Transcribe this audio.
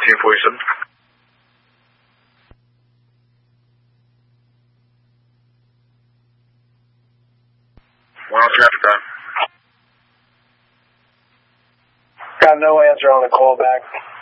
1547. 103 after time. Got no answer on the callback.